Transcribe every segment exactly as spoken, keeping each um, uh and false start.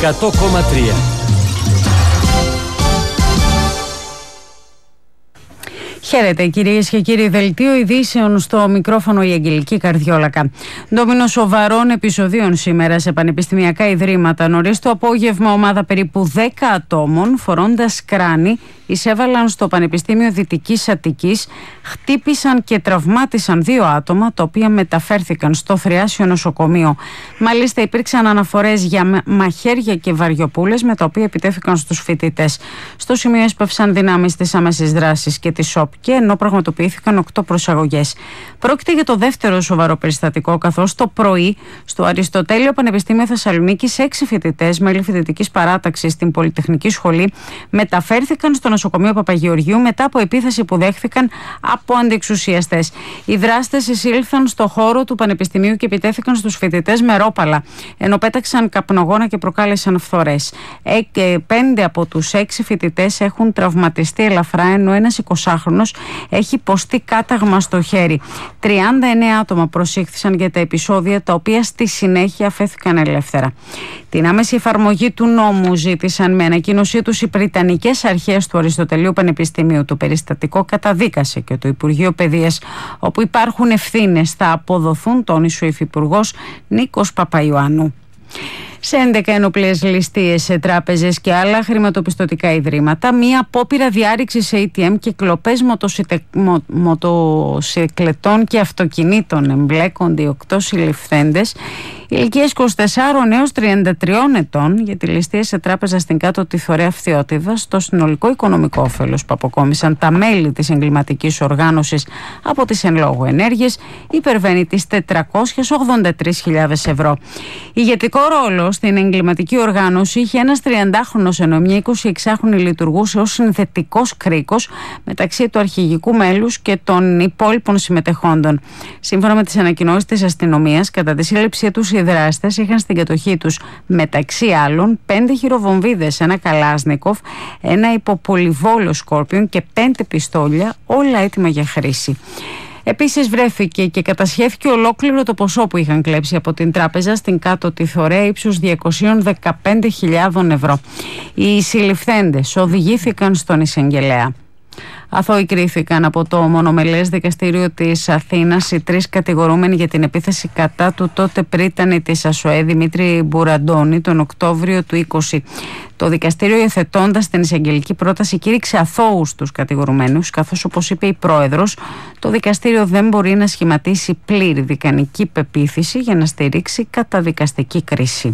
εκατό κόμμα τρία. Χαίρετε κυρίες και κύριοι, δελτίο ειδήσεων στο μικρόφωνο η Αγγελική Καρδιόλακα. Ντόμινο σοβαρών επεισοδίων σήμερα σε πανεπιστημιακά ιδρύματα. Νωρίς το απόγευμα ομάδα περίπου δέκα ατόμων φορώντας κράνη εισέβαλαν στο Πανεπιστήμιο Δυτικής Αττικής, χτύπησαν και τραυμάτισαν δύο άτομα, τα οποία μεταφέρθηκαν στο Θριάσιο νοσοκομείο. Μάλιστα υπήρξαν αναφορές για μαχαίρια και βαριοπούλες με τα οποία επιτέθηκαν στους φοιτητές. Στο σημείο έσπευσαν δυνάμεις της άμεσης δράσης και της ΣΟΠ και ενώ πραγματοποιήθηκαν οκτώ προσαγωγές. Πρόκειται για το δεύτερο σοβαρό περιστατικό, καθώς το πρωί στο Αριστοτέλειο Πανεπιστήμιο Θεσσαλονίκης έξι φοιτητές, μέλη φοιτητικής παράταξης στην Πολυτεχνική Σχολή, μεταφέρθηκαν στο νοσοκομείο Παπαγεωργίου μετά από επίθεση που δέχθηκαν από αντιεξουσιαστές. Οι δράστες εισήλθαν στο χώρο του Πανεπιστημίου και επιτέθηκαν στους φοιτητές με ρόπαλα, ενώ πέταξαν καπνογόνα και προκάλεσαν φθορές. Ε, πέντε από τους έξι φοιτητές έχουν τραυματιστεί ελαφρά, ενώ ένας εικοσάχρονος έχει υποστεί κάταγμα στο χέρι. τριάντα εννέα άτομα προσήχθησαν για τα επεισόδια, τα οποία στη συνέχεια αφέθηκαν ελεύθερα. Την άμεση εφαρμογή του νόμου ζήτησαν με ανακοίνωσή τους οι Βρετανικές Αρχές του Αριστοτελείου Πανεπιστημίου. Το περιστατικό καταδίκασε και το Υπουργείο Παιδείας, όπου υπάρχουν ευθύνες θα αποδοθούν, τόνισε ο Υφυπουργός Νίκος Παπαϊωάννου. Σε έντεκα ενοπλές ληστείες σε τράπεζες και άλλα χρηματοπιστωτικά ιδρύματα, μία απόπειρα διάρρηξης έι τι εμ και κλοπές μοτοσυτε... μο... μοτοσυκλετών και αυτοκινήτων εμπλέκονται οι οκτώ συλληφθέντες ηλικίας είκοσι τεσσάρων έως τριάντα τριών ετών για τη ληστεία σε τράπεζα στην Κάτω τη Θωρέα Φθιώτιδα. Στο συνολικό οικονομικό όφελος που αποκόμισαν τα μέλη της εγκληματικής οργάνωσης από τις εν λόγω ενέργειες υπερβαίνει τις τετρακόσιες ογδόντα τρεις χιλιάδες ευρώ. Ηγετικό ρόλο στην εγκληματική οργάνωση είχε ένας τριαντάχρονος, ενώ μια εικοσιεξάχρονη λειτουργούσε ως συνθετικός κρίκος μεταξύ του αρχηγικού μέλους και των υπόλοιπων συμμετεχόντων. Σύμφωνα με τις ανακοινώσεις της αστυνομίας, κατά τη σύλληψή τους οι δράστες είχαν στην κατοχή τους μεταξύ άλλων πέντε χειροβομβίδες, ένα καλάσνικοφ, ένα υποπολιβόλο σκόρπιον και πέντε πιστόλια, όλα έτοιμα για χρήση. Επίσης βρέθηκε και κατασχέθηκε ολόκληρο το ποσό που είχαν κλέψει από την τράπεζα στην Κάτω τη Θωρέα ύψους διακόσιες δεκαπέντε χιλιάδες ευρώ. Οι συλληφθέντες οδηγήθηκαν στον εισαγγελέα. Αθώοι κρίθηκαν από το μονομελές δικαστήριο της Αθήνας οι τρεις κατηγορούμενοι για την επίθεση κατά του τότε πρίτανη της ΑΣΟΕ Δημήτρη Μπουραντώνη τον Οκτώβριο του είκοσι. Το δικαστήριο, υιοθετώντας την εισαγγελική πρόταση, κήρυξε αθώους τους κατηγορουμένους, καθώς, όπως είπε η πρόεδρος, το δικαστήριο δεν μπορεί να σχηματίσει πλήρη δικανική πεποίθηση για να στηρίξει καταδικαστική κρίση.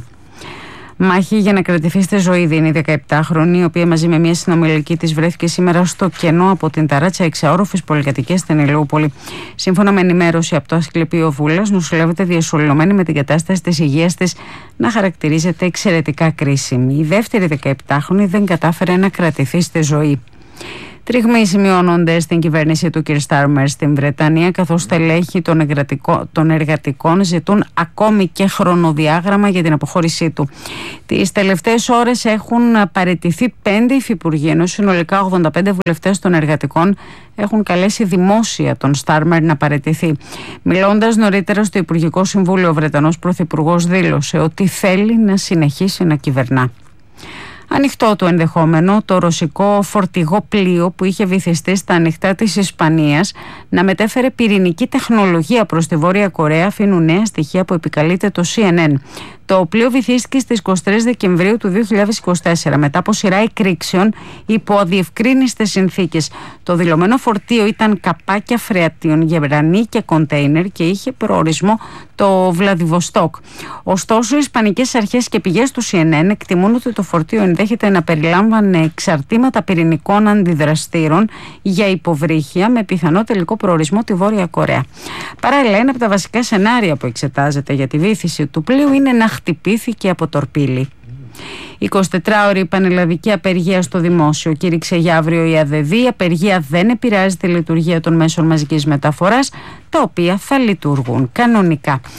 Μάχη για να κρατηθεί στη ζωή δίνει η δεκαεπτάχρονη, η οποία μαζί με μια συνομιλική της βρέθηκε σήμερα στο κενό από την ταράτσα εξαόροφης πολυκατοικίας στην Ηλιούπολη. Σύμφωνα με ενημέρωση από το Ασκληπείο Βούλας, νοσηλεύεται διασωληνωμένη με την κατάσταση της υγείας της να χαρακτηρίζεται εξαιρετικά κρίσιμη. Η δεύτερη δεκαεπτάχρονη δεν κατάφερε να κρατηθεί στη ζωή. Τριγμοί σημειώνονται στην κυβέρνηση του κ. Στάρμερ στην Βρετανία, καθώς στελέχη των, των εργατικών ζητούν ακόμη και χρονοδιάγραμμα για την αποχώρησή του. Τις τελευταίες ώρες έχουν παραιτηθεί πέντε υφυπουργοί, ενώ συνολικά ογδόντα πέντε βουλευτές των εργατικών έχουν καλέσει δημόσια τον Στάρμερ να παραιτηθεί. Μιλώντας νωρίτερα στο Υπουργικό Συμβούλιο, ο Βρετανός Πρωθυπουργός δήλωσε ότι θέλει να συνεχίσει να κυβερνά. Ανοιχτό το ενδεχόμενο το ρωσικό φορτηγό πλοίο που είχε βυθιστεί στα ανοιχτά της Ισπανίας να μετέφερε πυρηνική τεχνολογία προς τη Βόρεια Κορέα, αφήνουν νέα στοιχεία που επικαλείται το σι εν εν. Το πλοίο βυθίστηκε στις εικοστή τρίτη Δεκεμβρίου του δύο χιλιάδες είκοσι τέσσερα μετά από σειρά εκρήξεων υπό αδιευκρίνιστες συνθήκες. Το δηλωμένο φορτίο ήταν καπάκια φρεατίων, γερανή και κοντέινερ και είχε προορισμό το Βλαδιβοστόκ. Ωστόσο, οι ισπανικές αρχές και πηγές του σι εν εν εκτιμούν ότι το φορτίο ενδέχεται να περιλάμβανε εξαρτήματα πυρηνικών αντιδραστήρων για υποβρύχια με πιθανό τελικό προορισμό τη Βόρεια Κορέα. Παράλληλα, ένα από τα βασικά σενάρια που εξετάζεται για τη βύθιση του πλοίου είναι να χτυπήθηκε από τορπίλι. εικοσιτετράωρη πανελλαδική απεργία στο δημόσιο κήρυξε για αύριο η ΑΔΕΔ. Η απεργία δεν επηρεάζει τη λειτουργία των μέσων μαζικής μεταφοράς, τα οποία θα λειτουργούν κανονικά.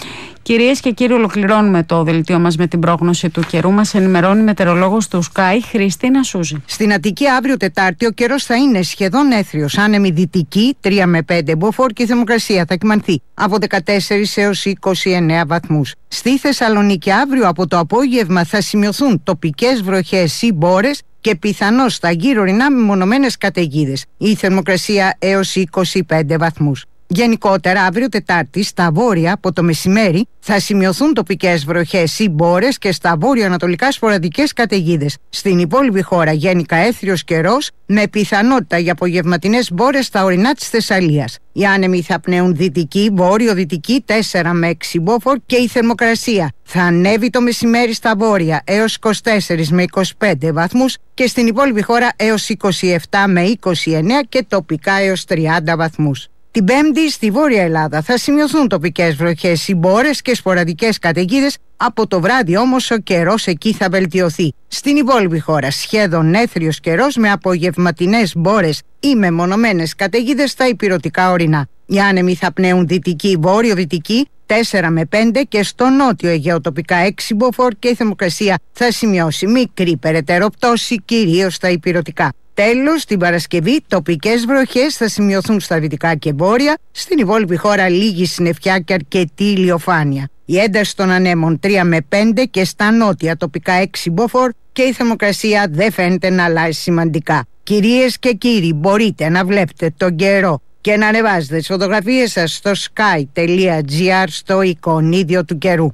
Κυρίες και κύριοι, ολοκληρώνουμε το δελτίο μας με την πρόγνωση του καιρού. Μας ενημερώνει η μετεωρολόγος του Sky, Χριστίνα Σούζη. Στην Αττική αύριο Τετάρτη ο καιρός θα είναι σχεδόν έθριος, άνεμη δυτική τρία με πέντε μποφόρ και η θερμοκρασία θα κυμανθεί από δεκατέσσερις έως είκοσι εννέα βαθμούς. Στη Θεσσαλονίκη αύριο από το απόγευμα θα σημειωθούν τοπικές βροχές ή μπόρες και πιθανώς στα γύρω ορεινά μεμονωμένες καταιγίδες. Η θερμοκρασία έως είκοσι πέντε βαθμούς. Γενικότερα, αύριο Τετάρτη, στα βόρεια από το μεσημέρι θα σημειωθούν τοπικές βροχές ή μπόρες και στα βόρειο-ανατολικά σποραδικές καταιγίδες. Στην υπόλοιπη χώρα, γενικά έθριος καιρός με πιθανότητα για απογευματινές μπόρες στα ορεινά της Θεσσαλίας. Οι άνεμοι θα πνέουν δυτική, βόρειο-δυτική τέσσερα με έξι μποφόρ και η θερμοκρασία θα ανέβει το μεσημέρι στα βόρεια έως είκοσι τέσσερα με είκοσι πέντε βαθμούς και στην υπόλοιπη χώρα έως είκοσι επτά με είκοσι εννέα και τοπικά έως τριάντα βαθμούς. Την Πέμπτη στη Βόρεια Ελλάδα θα σημειωθούν τοπικές βροχές ή μπόρες και σποραδικές καταιγίδες, από το βράδυ όμως ο καιρός εκεί θα βελτιωθεί. Στην υπόλοιπη χώρα σχεδόν έθριος καιρός με απογευματινές μπόρες ή μεμονωμένες καταιγίδες στα ηπειρωτικά ορεινά. Οι άνεμοι θα πνέουν δυτική, βόρειο-δυτική τέσσερα με πέντε και στο νότιο Αιγαίο τοπικά έξι μποφόρ και η θερμοκρασία θα σημειώσει μικρή περαιτέρω πτώση κυρίως στα ηπειρωτικά. Τέλος, την Παρασκευή τοπικές βροχές θα σημειωθούν στα δυτικά και βόρεια, στην υπόλοιπη χώρα λίγη συννεφιά και αρκετή ηλιοφάνεια. Η ένταση των ανέμων τρία με πέντε και στα νότια τοπικά έξι μποφόρ και η θερμοκρασία δεν φαίνεται να αλλάζει σημαντικά. Κυρίες και κύριοι, μπορείτε να βλέπετε τον καιρό και να ανεβάζετε τις φωτογραφίες σας στο sky τελεία gr στο εικονίδιο του καιρού.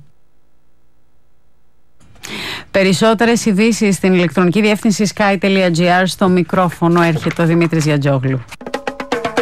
Περισσότερες ειδήσεις στην ηλεκτρονική διεύθυνση sky τελεία gr. Στο μικρόφωνο έρχεται ο Δημήτρης Γιατζόγλου.